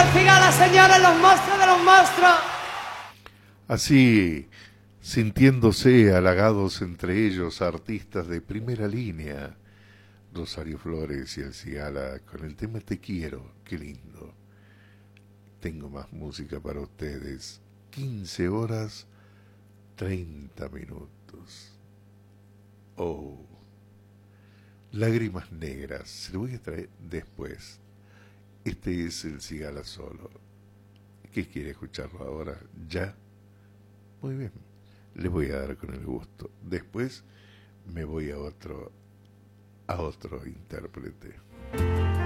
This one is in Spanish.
el Cigala, señores, los monstruos de los monstruos. Así, sintiéndose halagados entre ellos artistas de primera línea, Rosario Flores y el Cigala con el tema Te quiero, qué lindo. Tengo más música para ustedes. 15 horas, 30 minutos. Oh, Lágrimas Negras, se lo voy a traer después. Este es el Cigala solo. ¿Qué quiere escucharlo ahora? ¿Ya? Muy bien, le voy a dar con el gusto. Después me voy a otro intérprete.